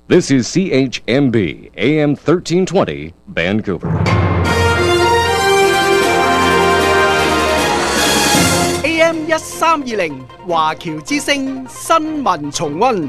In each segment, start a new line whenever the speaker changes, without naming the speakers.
This is CHMB AM 1320 Vancouver.
AM 1320華僑之聲新聞重溫。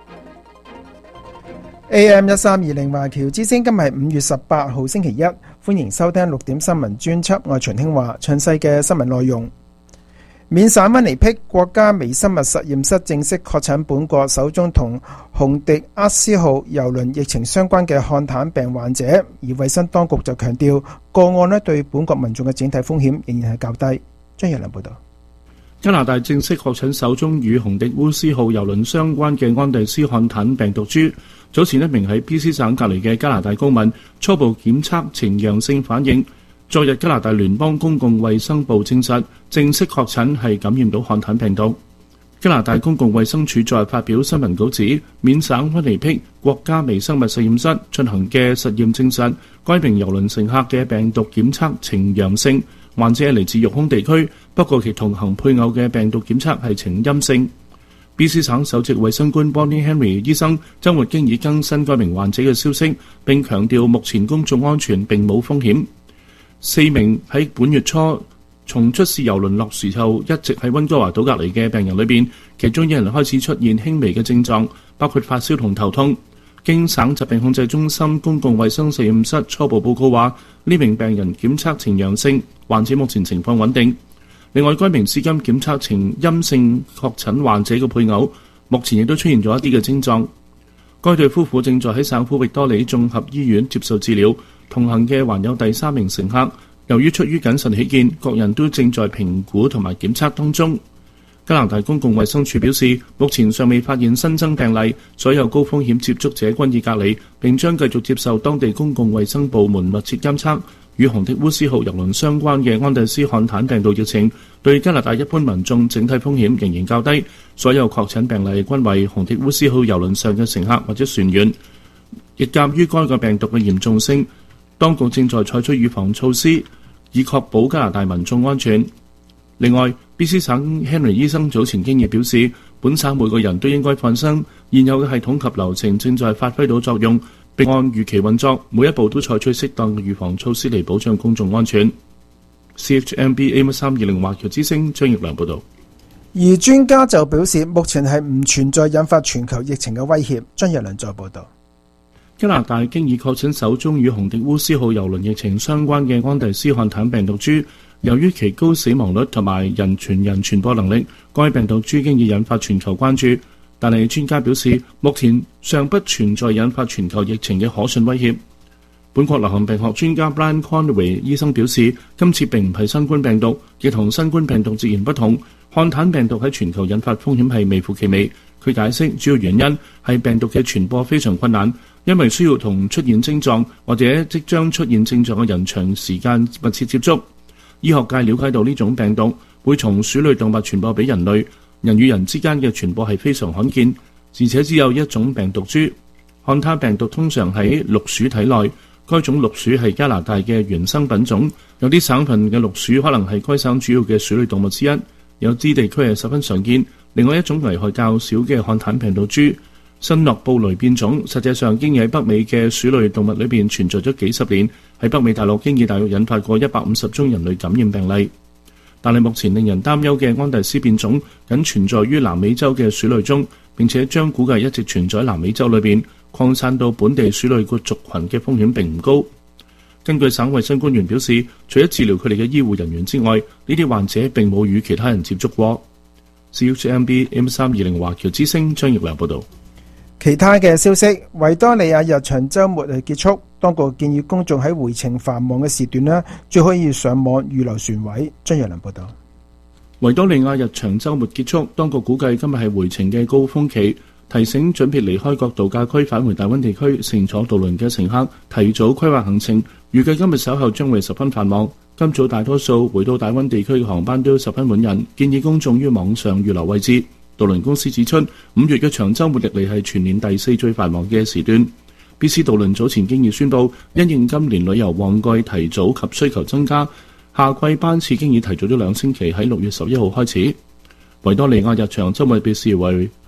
AM 1320華僑之聲，今日係5月18號星期一，歡迎收聽6點新聞專輯。我係秦興華，詳細嘅新聞內容。緬省溫尼碧國家微生物實驗室正式確診本國首宗同洪迪厄斯號郵輪疫情相關嘅漢坦病患者，而衛生當局就強調個案對本國民眾嘅整體風險仍然係較低。張日良報道。
加拿大正式確診首宗與洪迪烏斯號郵輪相關嘅安第斯漢坦病毒株。早前一名喺 BC 省隔離嘅加拿大公民初步檢測呈陽性反應，昨日加拿大聯邦公共衛生部證實正式確診係感染到漢坦病毒。加拿大公共衛生署在發表新聞稿指，緬省溫尼碧國家微生物實驗室進行嘅實驗證實，該名郵輪乘客嘅病毒檢測呈陽性，患者嚟自育空地區，不過其同行配偶嘅病毒檢測係呈陰性。BC 省首席衛生官 Bonnie Henry 醫生週末經已更新該名患者嘅消息，並強調目前公眾安全並冇風險。4名喺本月初從出事郵輪落船後一直喺溫哥華島隔離嘅病人裏邊，其中一人開始出現輕微嘅症狀，包括發燒同頭痛。經省疾病控制中心公共衛生實驗室初步報告話，呢名病人檢測呈陽性，患者目前情況穩定。另外，該名至今檢測呈陰性確診患者嘅配偶，目前亦都出現咗一啲嘅症狀。該對夫婦正在喺省府域多利綜合醫院接受治療，同行嘅還有第3名乘客。由於出於謹慎起見，各人都正在評估同埋檢測當中。加拿大公共衛生署表示，目前尚未發現新增病例，所有高風險接觸者均已隔離，並將繼續接受當地公共衛生部門密切監測。與洪迪烏斯號郵輪相關嘅安第斯漢坦病毒疫情，對加拿大一般民眾整體風險仍然較低。所有確診病例均為洪迪烏斯號郵輪上嘅乘客或者船員。亦鑑於該個病毒嘅嚴重性，當局正在採取預防措施，以確保加拿大民眾安全。另外，BC 省 Henry 醫生早前經已表示，本省每個人都應該放心，現有嘅系統及流程正在發揮到作用，並按預期運作，每一步都採取適當嘅預防措施嚟保障公眾安全。CHMB AM1320華僑之聲張業良報導。
而專家就表示，目前係唔存在引發全球疫情嘅威脅。張業良再報導。
加拿大經已確診首宗與洪迪烏斯號郵輪疫情相關嘅安第斯漢坦病毒株，由於其高死亡率同埋人傳人傳播能力，該病毒株經已引發全球關注。但係專家表示，目前尚不存在引發全球疫情嘅可信威脅。本國流行病學專家 Brian Conway 醫生表示，今次並唔係新冠病毒，亦同新冠病毒截然不同。漢坦病毒喺全球引發風險係微乎其微。佢解釋主要原因係病毒嘅傳播非常困難，因為需要同出現症狀或者即將出現症狀嘅人長時間密切接觸。醫學界了解到呢種病毒會從鼠類動物傳播俾人類，人與人之間嘅傳播係非常罕見，而且只有一種病毒株。漢坦病毒通常喺綠鼠體內，該種綠鼠係加拿大嘅原生品種，有啲省份嘅綠鼠可能係該省主要嘅鼠類動物之一，有啲地區係十分常見。另外一種危害較少嘅漢坦病毒株新諾布雷變種，實際上經已喺北美嘅鼠類動物裏邊存在咗幾十年，喺北美大陸經已大約引發過150宗人類感染病例。但係目前令人擔憂嘅安第斯變種僅存在於南美洲嘅鼠類中，並且將估計一直存在南美洲裏邊，擴散到本地鼠類個族群嘅風險並唔高。根據省衛生官員表示，除咗治療佢哋嘅醫護人員之外，呢啲患者並冇與其他人接觸過。CHMB AM320華僑之聲張業良報導。
其他嘅消息，維多利亞日長週末結束，當局建議公眾喺回程繁忙嘅時段最可以上網預留船位。張業良報導。
維多利亞日長週末結束，當局估計今日係回程嘅高峰期，提醒準備離開各度假區返回大溫地區乘坐渡輪嘅乘客提早規劃行程，預計今日稍後將會十分繁忙。今早大多數回到大溫地區嘅航班都十分滿人，建議公眾於網上預留位置。渡輪公司指出，5月嘅長週末歷嚟係全年第4最繁忙嘅時段。BC 渡輪早前經已宣布，因應今年旅遊旺季提早及需求增加，夏季班次經已提早咗2星期，喺6月11號開始。維多利亞日長週末被視為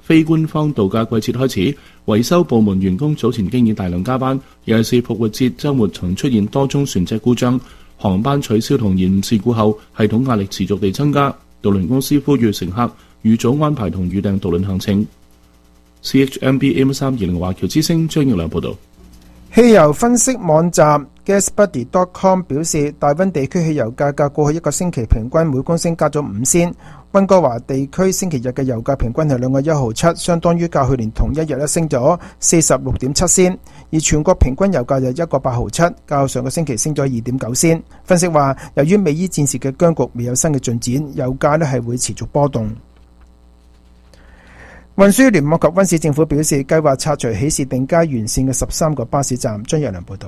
非官方度假季節開始，維修部門員工早前經已大量加班，尤其是復活節週末曾出現多宗船隻故障、航班取消同延誤事故後，系統壓力持續地增加。渡輪公司呼籲乘客預早安排同預訂渡輪行程。CHMB AM320 華僑之聲張耀良報導。
汽油分析網站 GasBuddy.com 表示，大溫地區汽油價格過去一個星期平均每公升加咗5仙。溫哥華地區星期日嘅油價平均係2.17，相當於較去年同一日升咗46.7仙。而全國平均油價就1.87，較上個星期升咗2.9仙。分析話，由於美伊戰事嘅僵局未有新嘅進展，油價係會持續波動。運輸聯網及溫市政府表示，計劃拆除喜士定街沿線嘅13個巴士站。張若良報道。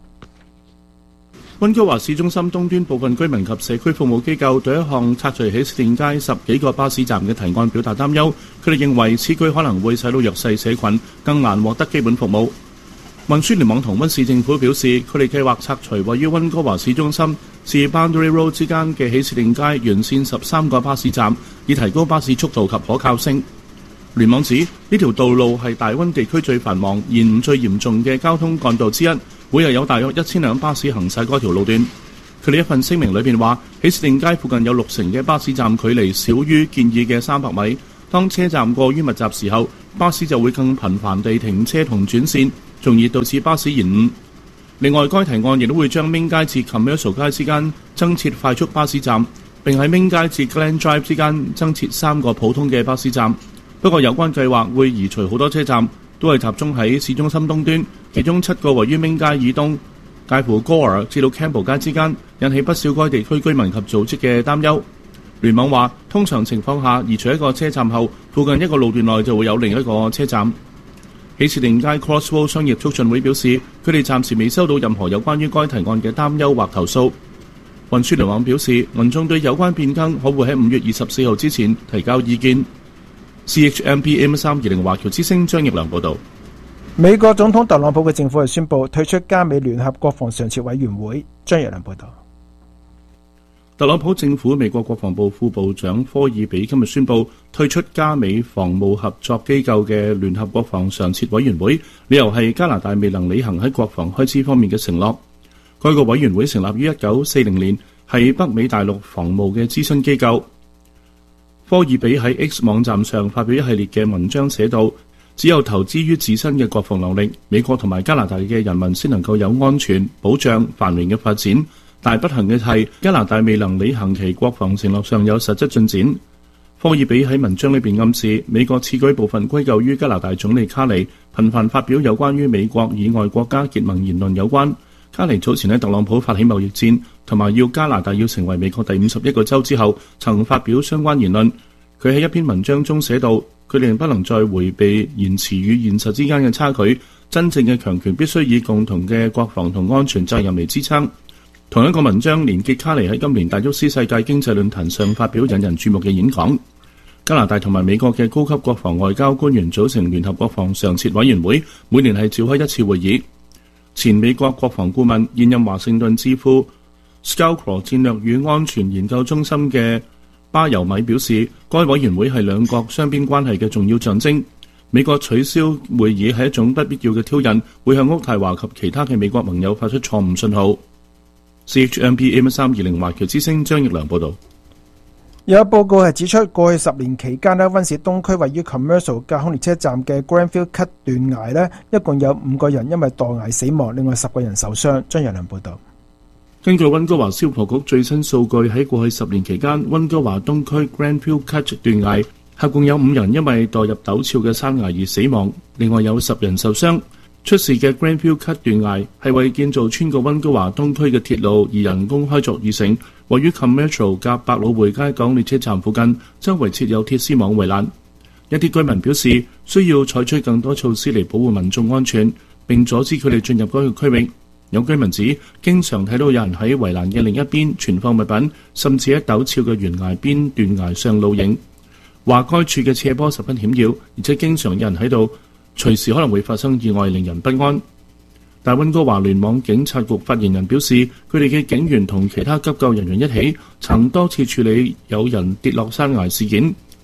溫哥華市中心東端部分居民及社區服務機構對一項拆除喜士定街10幾個巴士站嘅提案表達擔憂，佢哋認為此舉可能會使到弱勢社群更難獲得基本服務。運輸聯網同溫市政府表示，佢哋計劃拆除位於溫哥華市中心至 Boundary Road 之間嘅喜士定街沿線13個巴士站，以提高巴士速度及可靠性。聯網指呢條道路係大溫地區最繁忙、延誤最嚴重嘅交通幹道之一，每日有大約1000輛巴士行駛嗰條路段。佢哋一份聲明裏邊話，喜士定街附近有60成嘅巴士站距離少於建議嘅300米。當車站過於密集時候，巴士就會更頻繁地停車同轉線，從而導致巴士延誤。另外，該提案亦都會將 Main 街至 Commercial 街之間增設快速巴士站，並喺 Main 街至 Glen Drive 之間增設3個普通嘅巴士站。不過有關計劃會移除好多車站，都係集中喺市中心東端，其中7個位於 Main 街以東，介乎 Gore 至到 Campbell 街之間，引起不少該地區居民及組織嘅擔憂。聯網話，通常情況下，移除一個車站後，附近一個路段內就會有另一個車站。喜士定街 Crossroad 商業促進會表示，佢哋暫時未收到任何有關於該提案嘅擔憂或投訴。運輸聯網表示，民眾對有關變更可會喺5月24號之前提交意見。CHMP AM320 華僑之聲張奕良報導。
美國總統特朗普嘅政府係宣布退出加美聯合國防常設委員會。張奕良報導。
特朗普政府美國國防部副部長科爾比今日宣布退出加美防務合作機構嘅聯合國防常設委員會，理由係加拿大未能履行喺國防開支方面嘅承諾。該個委員會成立於1940年，係北美大陸防務嘅諮詢機構。科爾比喺 X 網站上發表一系列嘅文章，寫道：只有投資於自身嘅國防能力，美國同埋加拿大嘅人民先能夠有安全、保障、繁榮嘅發展。但不幸嘅係，加拿大未能履行其國防承諾上有實質進展。科爾比喺文章裏邊暗示，美國此舉部分歸咎於加拿大總理卡尼頻繁發表有關於美國以外國家結盟言論有關。卡尼早前喺特朗普發起貿易戰同埋要加拿大要成為美國第51個州之後，曾發表相關言論。佢喺一篇文章中寫道：佢哋不能再迴避言辭與現實之間嘅差距，真正嘅強權必須以共同嘅國防同安全責任嚟支撐。同一個文章連結卡尼喺今年達沃斯世界經濟論壇上發表引人注目嘅演講。加拿大同埋美國嘅高級國防外交官員組成聯合國防常設委員會，每年係召開一次會議。前美國國防顧問、現任華盛頓智庫 Scowcroft 戰略與安全研究中心嘅巴尤米表示，該委員會係兩國雙邊關係嘅重要象徵。美國取消會議係一種不必要嘅挑釁，會向渥太華及其他嘅美國盟友發出錯誤信號。CHMP AM320 華僑之聲張奕良報導。
有報告係指出，過去10年期間溫市東區位於 Commercial 架空列車站嘅 Granville Cut 斷崖一共有5個人因為墮崖死亡，另外10個人受傷。張奕良報導。
根據溫哥華消防局最新數據，喺過去10年期間，溫哥華東區 Granville Cut 斷崖合共有5人因為墮入陡峭嘅山崖而死亡，另外有10人受傷。出事嘅 Granville Cut 斷崖係為建造穿過溫哥華東區嘅鐵路而人工開鑿而成，位於 Commercial 夾百老匯街港列車站附近，周圍設有鐵絲網圍欄。一啲居民表示需要採取更多措施嚟保護民眾安全，並阻止佢哋進入該個區域。有居民指，經常睇到有人喺圍欄嘅另一邊存放物品，甚至喺陡峭嘅懸崖邊斷崖上露營。話該處嘅斜坡十分險要，而且經常有人喺度，隨時可能會發生意外，令人不安。但溫哥華聯網警察局發言人表示，佢哋嘅警員同其他急救人員一起，曾多次處理有人跌落山崖事件，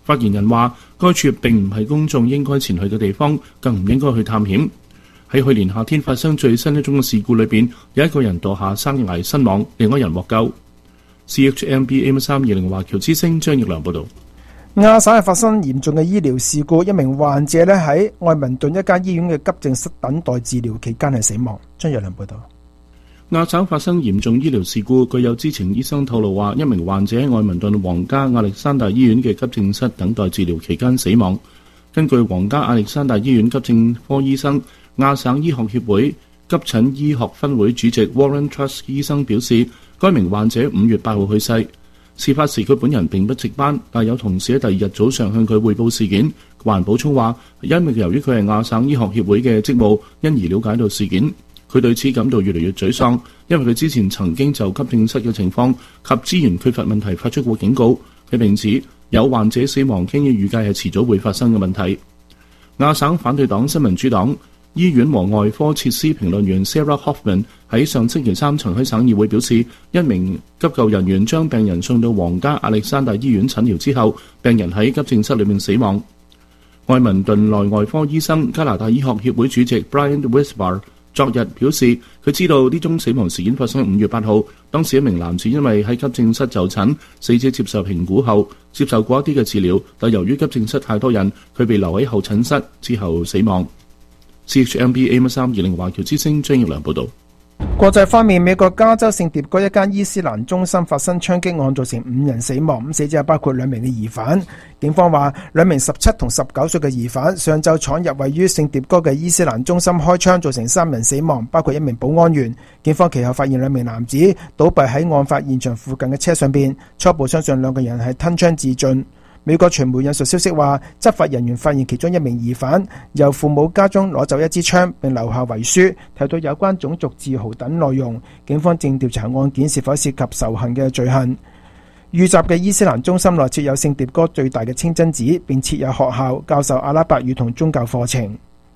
發言人話，該處並唔係公眾應該前去嘅地方，更唔應該去探險。喺去年夏天發生最新一宗嘅事故裏邊，有一個人墮下山崖身亡，另一人獲救。CHMB AM320 華僑之聲張奕良報導。
亞省係發生嚴重嘅醫療事故，一名患者咧喺愛民頓一間醫院嘅急症室等待治療期間係死亡。張奕良報導。
亞省發生嚴重醫療事故，據有知情醫生透露話，一名患者喺愛民頓皇家亞歷山大醫院嘅急症室等待治療期間死亡。根據皇家亞歷山大醫院急症科醫生、亞省醫學協會急診醫學分會主席 Warren Truss 醫生表示，該名患者5月8號去世。事發時佢本人並不值班，但有同事喺第二日早上向佢匯報事件。還補充話，因為由於佢係亞省醫學協會嘅職務，因而了解到事件。佢對此感到越嚟越沮喪，因為佢之前曾經就急症室嘅情況及資源缺乏問題發出過警告。佢並指有患者死亡經已預計係遲早會發生嘅問題。亞省反對黨新民主黨醫院和外科設施評論員 Sarah Hoffman 喺上星期三曾喺省議會表示，一名急救人員將病人送到皇家亞歷山大醫院診療之後，病人喺急症室裏面死亡。愛民頓內外科醫生加拿大醫學協會主席 Brian Wisbar 昨日表示，佢知道呢宗死亡事件發生喺5月8號，當時一名男子因為喺急症室就診，死者接受評估後接受過一啲嘅治療，但由於急症室太多人，佢被留喺候診室之後死亡。CHMB AM320 華僑之聲張奕良報導。
國際方面，美國加州聖迭戈一間伊斯蘭中心發生槍擊案，造成5人死亡，死者包括2名嘅疑犯。警方話2名17同19歲嘅疑犯上晝闖入位於聖迭戈嘅伊斯蘭中心開槍，造成3人死亡，包括1名保安員。警方其後發現2名男子倒斃喺案發現場附近嘅車上邊，初步相信2個人係吞槍自盡。美國傳媒引述消息話，執法人員發現其中1名疑犯由父母家中攞走一支槍，並留下遺書，提到有關種族自豪等內容。警方正調查案件是否涉及仇恨嘅罪行。遇襲嘅伊斯蘭中心內設有聖迭戈最大嘅清真寺，並設有學校教授阿拉伯語同宗教課程。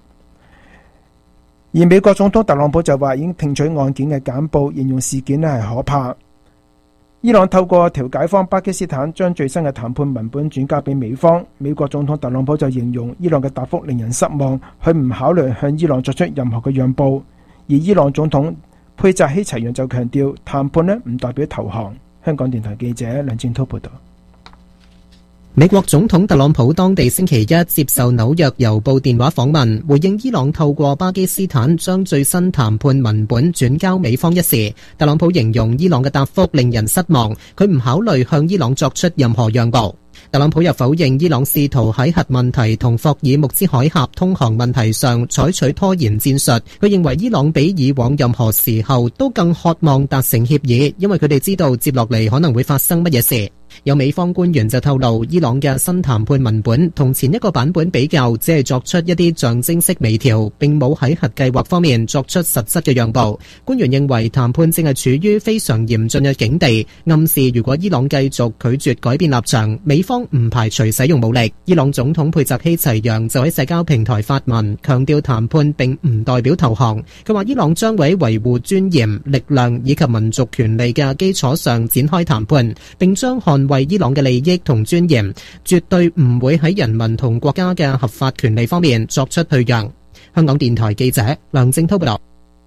而美國總統特朗普就話已經聽取案件嘅簡報，形容事件係可怕。伊朗透過調解方巴基斯坦將最新嘅談判文本轉交俾美方，美國總統特朗普就形容伊朗嘅答覆令人失望，佢唔考慮向伊朗作出任何嘅讓步。而伊朗總統佩扎希齊揚就強調，談判唔代表投降。香港電台記者梁建滔報道。
美國總統特朗普當地星期一接受紐約郵報電話訪問，回應伊朗透過巴基斯坦將最新談判文本轉交美方一事，特朗普形容伊朗嘅答覆令人失望，佢唔考慮向伊朗作出任何讓步。特朗普又否認伊朗試圖喺核問題同霍爾木茲海峽通航問題上採取拖延戰術，佢認為伊朗比以往任何時候都更渴望達成協議，因為佢哋知道接落嚟可能會發生乜嘢事。有美方官員就透露，伊朗嘅新談判文本同前一個版本比較，只係作出一啲象徵式微調，並冇喺核計劃方面作出實質嘅讓步。官員認為談判正係處於非常嚴峻嘅境地，暗示如果伊朗繼續拒絕改變立場，美方唔排除使用武力。伊朗總統佩扎希齊揚就喺社交平台發文，強調談判並唔代表投降。佢話伊朗將會喺維護尊嚴、力量以及民族權利嘅基礎上展開談判，並將捍衛伊朗嘅利益同尊嚴，絕對唔會喺人民同國家嘅合法權利方面作出退讓。香港電台記者梁正滔報道。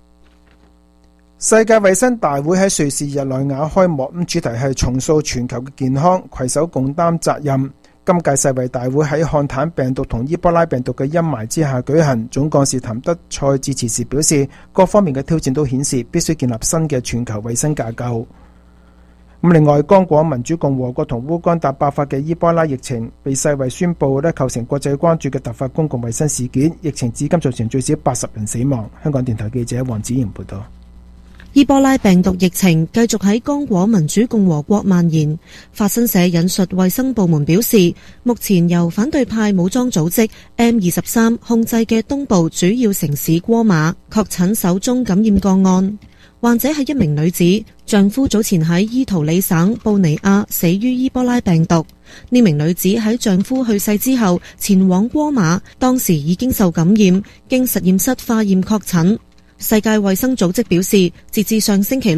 世界衛生大會喺瑞士日內瓦開幕，主題係重塑全球嘅健康，攜手共擔責任。今屆世衛大會喺漢坦病毒同伊波拉病毒嘅陰霾之下舉行，總幹事譚德塞致辭時表示，各方面嘅挑戰都顯示必須建立新嘅全球衛生架構。另外，剛果民主共和國同烏干達爆發嘅伊波拉疫情被世衛宣布構成國際關注嘅突發公共衛生事件，疫情至今造成最少80人死亡。香港電台記者黃子瑩報道。
伊波拉病毒疫情繼續喺剛果民主共和國蔓延。法新社引述衛生部門表示，目前由反對派武裝組織 M23 控制嘅東部主要城市戈馬確診首宗感染個案。患者係一名女子，丈夫早前喺伊圖里省布尼亞死於伊波拉病毒。呢名女子喺丈夫去世之後前往戈馬，當時已經受感染，經實驗室化驗確診。世界衛生組織表示，截至上星期六，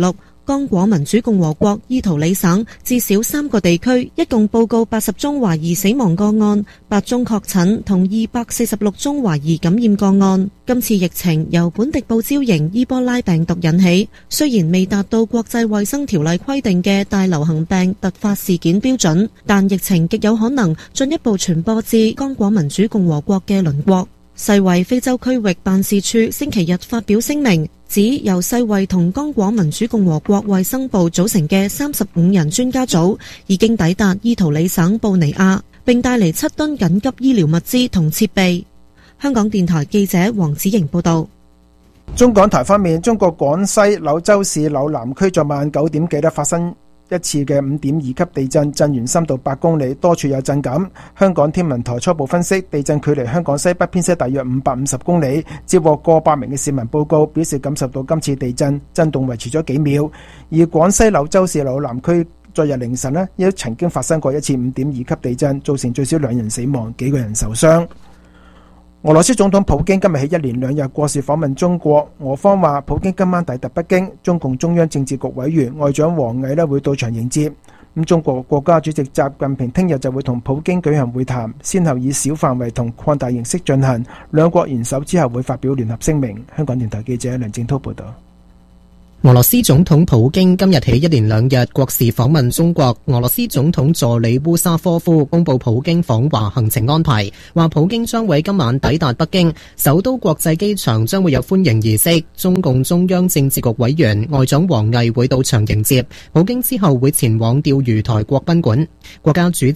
剛果民主共和國伊圖里省至少3個地區一共報告80宗懷疑死亡個案，8宗確診同246宗懷疑感染個案。今次疫情由本迪布招型伊波拉病毒引起，雖然未達到國際衛生條例規定嘅大流行病突發事件標準，但疫情極有可能進一步傳播至剛果民主共和國嘅鄰國。世衛非洲區域辦事處星期日發表聲明，指由世衛同剛果民主共和國衛生部組成嘅35人專家組已經抵達伊圖里省布尼亞，並帶嚟7噸緊急醫療物資同設備。香港電台記者黃子瑩報道。
中港台方面，中國廣西柳州市柳南區昨晚9點幾發生一次嘅5.2級地震，震源深度8公里，多處有震感。香港天文台初步分析，地震距離香港西北偏西大約550公里，接獲過百名嘅市民報告，表示感受到今次地震震動維持咗幾秒。而廣西柳州市柳南區昨日凌晨亦曾經發生過一次5.2級地震，造成最少2人死亡，幾個人受傷。俄羅斯總統普京今日起1連2日國事訪問中國，俄方話普京今晚抵達北京，中共中央政治局委員外長王毅會到場迎接。中國國家主席習近平聽日就會同普京舉行會談，先後以小範圍同擴大形式進行，兩國元首之後會發表聯合聲明。香港電台記者梁正濤報道。
俄羅斯總統普京今日起1連2日國事訪問中國。俄羅斯總統助理烏沙科夫公布普京訪華行程安排，話普京將會今晚抵達北京，首都國際機場將會有歡迎儀式，中共中央政治局委員外長王毅會到場迎接。普京之後會前往釣魚台國賓館。國家主